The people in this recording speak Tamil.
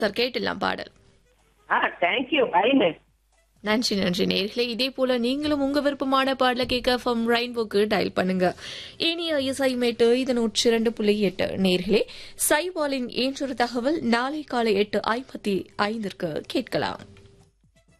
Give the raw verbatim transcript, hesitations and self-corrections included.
சார் கேட்டுடலாம் பாடல். ஆ தேங்க்யூ ஐனு. நன்றி நன்றி நேர்களே. இதே போல நீங்களும் உங்க விருப்பமான பாடல கேட்க ஃப்ரம் ரெயின்போக்கு டயல் பண்ணுங்க. இனிய இசை மேட்டு இது நூற்றி இரண்டு புள்ளி எட்டு நேர்களே. சைபாலின் ஏற்றொரு தகவல் நாளை காலை எட்டு ஐம்பத்தி ஐந்திற்கு கேட்கலாம்.